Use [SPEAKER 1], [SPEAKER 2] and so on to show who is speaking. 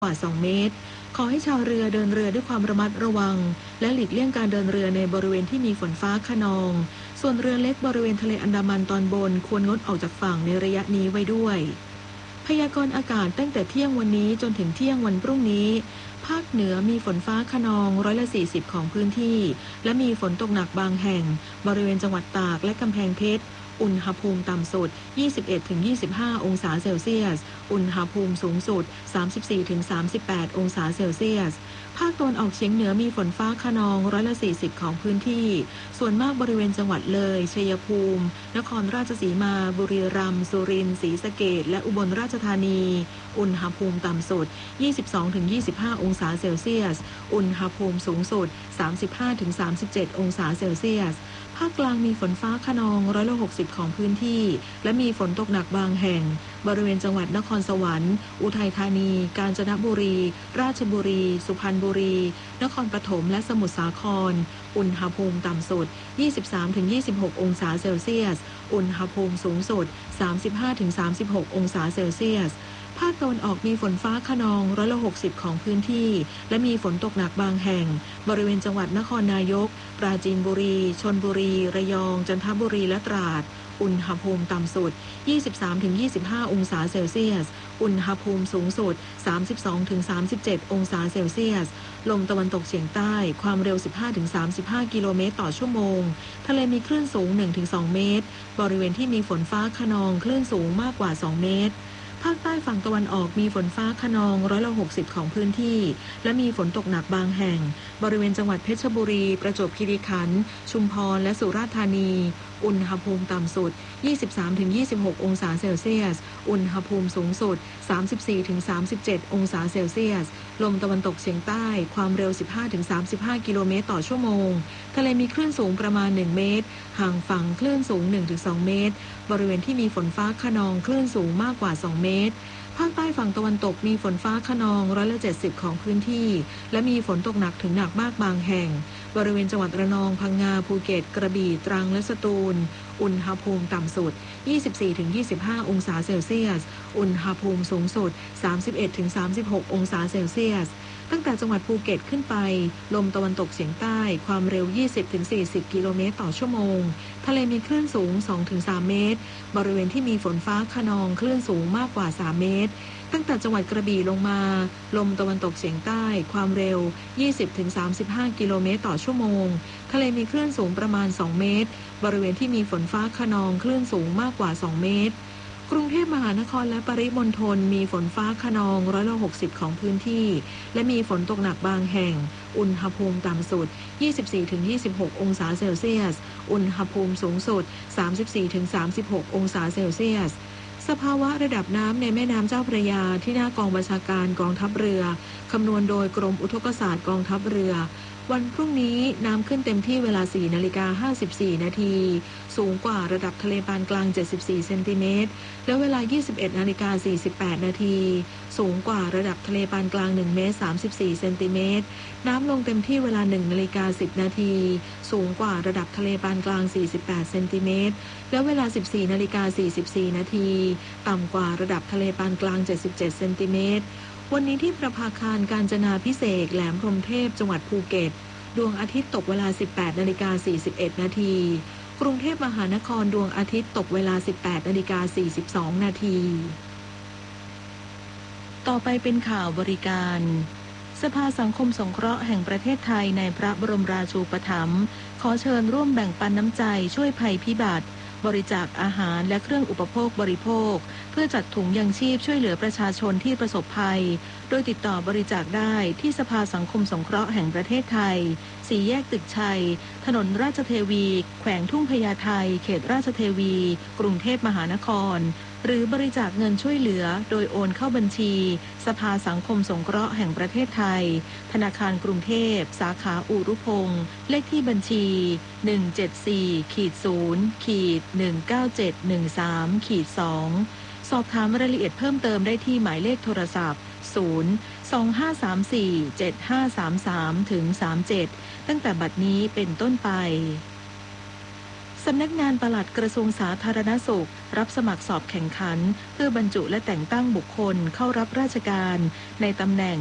[SPEAKER 1] กว่า2เมตรขอให้ชาวเรือเดินเรือด้วยความระมัดระวังและหลีกเลี่ยงการเดินเรือในบริเวณที่มีฝนฟ้าคะนองส่วนเรือเล็กบริเวณทะเลอันดามันตอนบนควรงดออกจากฝั่งในระยะนี้ไว้ด้วยพยากรณ์อากาศตั้งแต่เที่ยงวันนี้จนถึงเที่ยงวันพรุ่งนี้ภาคเหนือมีฝนฟ้าคะนอง40%ของพื้นที่และมีฝนตกหนักบางแห่งบริเวณจังหวัดตากและกำแพงเพชรอุณหภูมิต่ำสุด 21-25 องศาเซลเซียสอุณหภูมิสูงสุด 34-38 องศาเซลเซียสภาคตะวันออกเฉียงเหนือมีฝนฟ้าคะนอง40%ของพื้นที่ส่วนมากบริเวณจังหวัดเลยชัยภูมินครราชสีมาบุรีรัมย์สุรินทร์ศรีสะเกษและอุบลราชธานีอุณหภูมิต่ำสุด 22-25 องศาเซลเซียสอุณหภูมิสูงสุด 35-37 องศาเซลเซียสภาคกลางมีฝนฟ้าคะนอง60%ของพื้นที่และมีฝนตกหนักบางแห่งบริเวณจังหวัดนครสวรรค์อุทัยธานีกาญจนบุรีราชบุรีสุพรรณบุรีนครปฐมและสมุทรสาครอุณหภูมิต่ำสุด 23-26 องศาเซลเซียสอุณหภูมิสูงสุด 35-36 องศาเซลเซียสภาคตะวันออกมีฝนฟ้าคะนอง60%ของพื้นที่และมีฝนตกหนักบางแห่งบริเวณจังหวัดนครนายกปราจีนบุรีชลบุรีระยองจันทบุรีและตราดอุณหภูมิต่ำสุด 23-25 องศาเซลเซียสอุณหภูมิสูงสุด 32-37 องศาเซลเซียสลมตะวันตกเฉียงใต้ความเร็ว 15-35 กิโลเมตรต่อชั่วโมงทะเลมีคลื่นสูง 1-2 เมตรบริเวณที่มีฝนฟ้าคะนองคลื่นสูงมากกว่า 2 เมตรภาคใต้ฝั่งตะวันออกมีฝนฟ้าคะนอง60%ของพื้นที่และมีฝนตกหนักบางแห่งบริเวณจังหวัดเพชรบุรีประจวบคีรีขันธ์ชุมพรและสุราษฎร์ธานีอุณหภูมิต่ำสุด 23-26 องศาเซลเซียสอุณหภูมิสูงสุด 34-37 องศาเซลเซียสลมตะวันตกเฉียงใต้ความเร็ว 15-35 กิโลเมตรต่อชั่วโมงทะเลมีคลื่นสูงประมาณ 1 เมตรห่างฝั่งคลื่นสูง 1-2 เมตรบริเวณที่มีฝนฟ้าคะนองคลื่นสูงมากกว่า 2 เมตรภาคใต้ฝั่งตะวันตกมีฝนฟ้าคะนอง70%ของพื้นที่และมีฝนตกหนักถึงหนักมากบางแห่งบริเวณจังหวัดระนองพังงาภูเก็ตกระบี่ตรังและสตูลอุณหภูมิต่ำสุด 24-25 องศาเซลเซียสอุณหภูมิสูงสุด 31-36 องศาเซลเซียสตั้งแต่จังหวัดภูเก็ตขึ้นไปลมตะวันตกเฉียงใต้ความเร็ว 20-40 กิโลเมตรต่อชั่วโมงทะเลมีคลื่นสูง 2-3 เมตรบริเวณที่มีฝนฟ้าคะนองคลื่นสูงมากกว่า 3 เมตรตั้งแต่จังหวัดกระบี่ลงมาลมตะวันตกเฉียงใต้ความเร็ว 20-35 กิโลเมตรต่อชั่วโมงทะเลมีคลื่นสูงประมาณ 2 เมตรบริเวณที่มีฝนฟ้าคะนองคลื่นสูงมากกว่า 2 เมตรกรุงเทพมหานครและปริมณฑลมีฝนฟ้าคะนอง60%ของพื้นที่และมีฝนตกหนักบางแห่งอุณหภูมิต่ำสุด 24-26 องศาเซลเซียสอุณหภูมิสูงสุด 34-36 องศาเซลเซียสสภาวะระดับน้ำในแม่น้ำเจ้าพระยาที่หน้ากองบัญชาการกองทัพเรือคำนวณโดยกรมอุทกศาสตร์กองทัพเรือวันพรุ่งนี้น้ำขึ้นเต็มที่เวลา 4:54 นาทีสูงกว่าระดับทะเลปานกลาง74เซนติเมตรและเวลา 21:48 นาทีสูงกว่าระดับทะเลปานกลาง1เมตร34เซนติเมตรน้ำลงเต็มที่เวลา 1:10 นาทีสูงกว่าระดับทะเลปานกลาง48เซนติเมตรและเวลา 14:44 นาทีต่ำกว่าระดับทะเลปานกลาง77เซนติเมตรวันนี้ที่ประภาคารกาญจนาภิเษกแหลมพรหมเทพจังหวัดภูเก็ตดวงอาทิตย์ตกเวลา 18:41 นาทีกรุงเทพมหานครดวงอาทิตย์ตกเวลา 18:42 นาทีต่อไปเป็นข่าวบริการสภาสังคมสงเคราะห์แห่งประเทศไทยในพระบรมราชูปถัมภ์ขอเชิญร่วมแบ่งปันน้ำใจช่วยภัยพิบัติบริจาคอาหารและเครื่องอุปโภคบริโภคเพื่อจัดถุงยังชีพช่วยเหลือประชาชนที่ประสบภัยโดยติดต่อบริจาคได้ที่สภาสังคมสงเคราะห์แห่งประเทศไทย4 แยกตึกชัยถนนราชเทวีแขวงทุ่งพญาไทเขตราชเทวีกรุงเทพมหานครหรือบริจาคเงินช่วยเหลือโดยโอนเข้าบัญชีสภาสังคมสงเคราะห์แห่งประเทศไทยธนาคารกรุงเทพสาขาอุรุพงศ์เลขที่บัญชี 174-0-19713-2สอบถามรายละเอียดเพิ่มเติมได้ที่หมายเลขโทรศัพท์ 025347533-37 ตั้งแต่บัดนี้เป็นต้นไปสำนักงานปลัดกระทรวงสาธารณสุขรับสมัครสอบแข่งขันเพื่อบรรจุและแต่งตั้งบุคคลเข้ารับราชการในตำแหน่ง